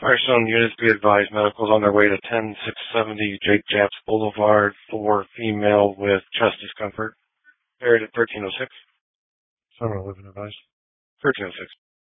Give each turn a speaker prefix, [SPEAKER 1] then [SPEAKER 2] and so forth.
[SPEAKER 1] Firestone units be advised, medical's on their way to 10670 Jake Japps Boulevard for female with chest discomfort. Buried at 1306.
[SPEAKER 2] Someone living advised.
[SPEAKER 1] 1306.